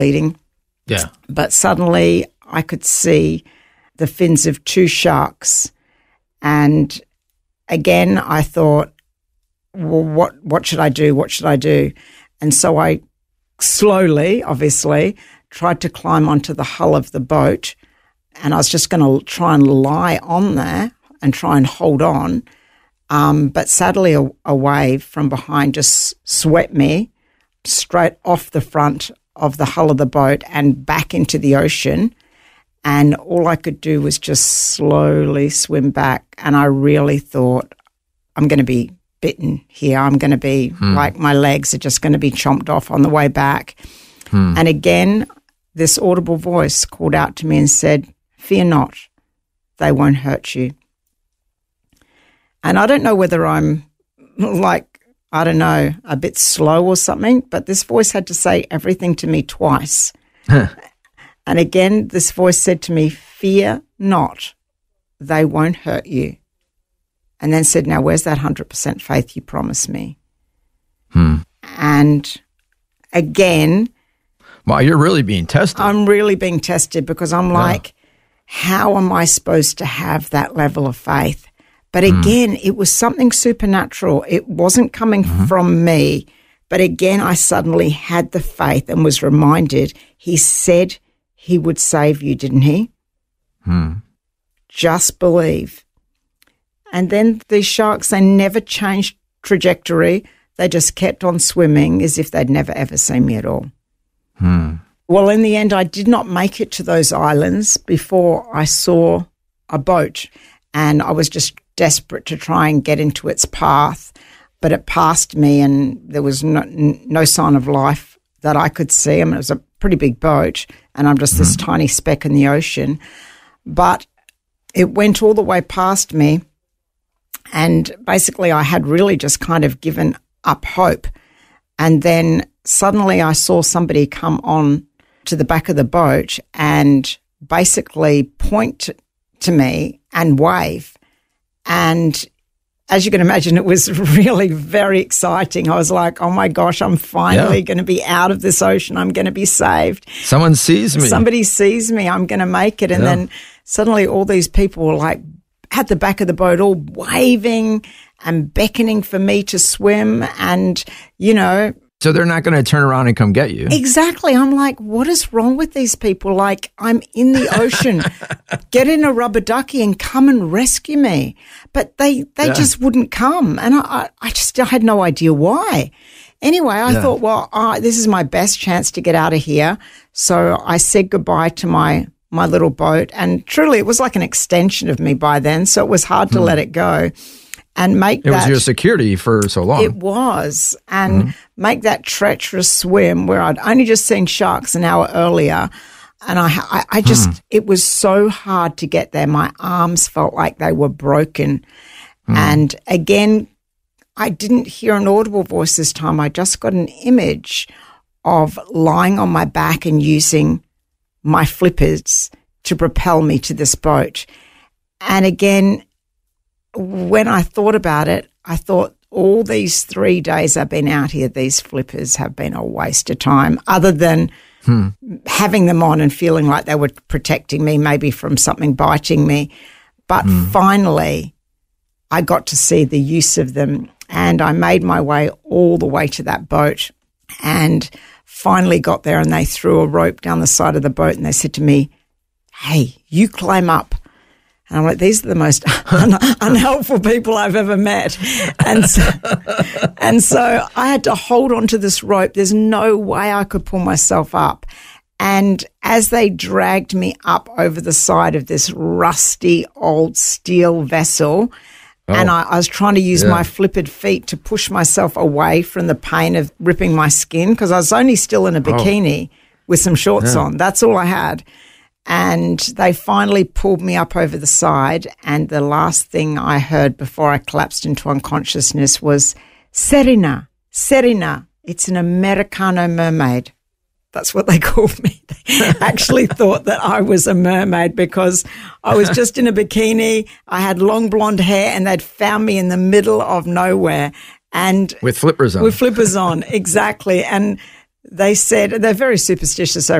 bleeding. Yeah. But suddenly I could see the fins of two sharks. And again, I thought, well, what should I do? What should I do? And so I slowly, obviously, tried to climb onto the hull of the boat, and I was just going to try and lie on there and try and hold on. But sadly, a wave from behind just swept me straight off the front of the hull of the boat and back into the ocean. And all I could do was just slowly swim back. And I really thought, I'm going to be bitten here. I'm going to be like my legs are just going to be chomped off on the way back. And again, this audible voice called out to me and said, "Fear not, they won't hurt you." And I don't know whether I'm a bit slow or something, but this voice had to say everything to me twice. And again, this voice said to me, "Fear not, they won't hurt you." And then said, "Now, where's that 100% faith you promised me?" And again... Wow, you're really being tested. I'm really being tested because I'm like, how am I supposed to have that level of faith? But again, it was something supernatural. It wasn't coming from me. But again, I suddenly had the faith and was reminded he said he would save you, didn't he? Just believe. And then these sharks, they never changed trajectory. They just kept on swimming as if they'd never, ever seen me at all. Well, in the end, I did not make it to those islands before I saw a boat, and I was just desperate to try and get into its path, but it passed me and there was no sign of life that I could see. I mean, it was a pretty big boat and I'm just this tiny speck in the ocean, but it went all the way past me, and basically I had really just kind of given up hope. And then suddenly I saw somebody come on to the back of the boat and basically point to me and wave. And as you can imagine, it was really very exciting. I was like, oh my gosh, I'm finally going to be out of this ocean. I'm going to be saved. Someone sees me. Somebody sees me. I'm going to make it. And then suddenly all these people were like at the back of the boat all waving and beckoning for me to swim, and, you know. So they're not going to turn around and come get you. Exactly. I'm like, what is wrong with these people? Like, I'm in the ocean. Get in a rubber ducky and come and rescue me. But they just wouldn't come. And I had no idea why. Anyway, I thought, well, this is my best chance to get out of here. So I said goodbye to my little boat. And truly, it was like an extension of me by then. So it was hard to let it go. And make it was your security for so long. It was. And make that treacherous swim where I'd only just seen sharks an hour earlier. And I just, it was so hard to get there. My arms felt like they were broken. And again, I didn't hear an audible voice this time. I just got an image of lying on my back and using my flippers to propel me to this boat. And again, when I thought about it, I thought all these 3 days I've been out here, these flippers have been a waste of time, other than having them on and feeling like they were protecting me, maybe from something biting me. But finally, I got to see the use of them, and I made my way all the way to that boat and finally got there, and they threw a rope down the side of the boat and they said to me, "Hey, you climb up." And I'm like, these are the most unhelpful people I've ever met. And so I had to hold on to this rope. There's no way I could pull myself up. And as they dragged me up over the side of this rusty old steel vessel, and I was trying to use my flippered feet to push myself away from the pain of ripping my skin, because I was only still in a bikini with some shorts on. That's all I had. And they finally pulled me up over the side, and the last thing I heard before I collapsed into unconsciousness was, "Serena, Serena." It's an Americano mermaid. That's what they called me. They actually thought that I was a mermaid because I was just in a bikini, I had long blonde hair, and they'd found me in the middle of nowhere. And with flippers on. With flippers on, exactly. And they said they're very superstitious over